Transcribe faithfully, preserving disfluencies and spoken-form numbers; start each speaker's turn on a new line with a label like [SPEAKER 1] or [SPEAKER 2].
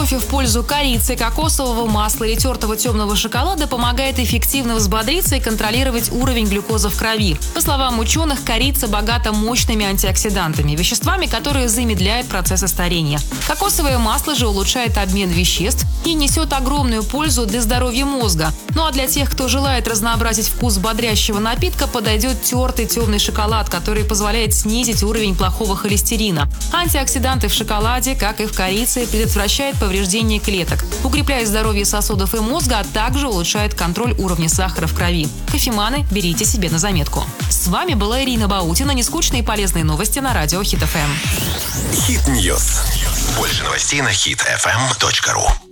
[SPEAKER 1] кофе в пользу корицы, кокосового масла или тертого темного шоколада помогает эффективно взбодриться и контролировать уровень глюкозы в крови. По словам ученых, корица богата мощными антиоксидантами, веществами, которые замедляют процессы старения. Кокосовое масло же улучшает обмен веществ и несет огромную пользу для здоровья мозга. Ну а для тех, кто желает разнообразить вкус бодрящего напитка, подойдет тертый темный шоколад, который позволяет снизить уровень плохого холестерина. Антиоксиданты в шоколаде, как и в корице, предотвращают повреждение клеток, укрепляет здоровье сосудов и мозга, а также улучшает контроль уровня сахара в крови. Кофеманы, берите себе на заметку. С вами была Ирина Баутина. Нескучные и полезные новости на радио Хит эф эм.
[SPEAKER 2] Хит Ньюс. Больше новостей на хит эф эм точка ру.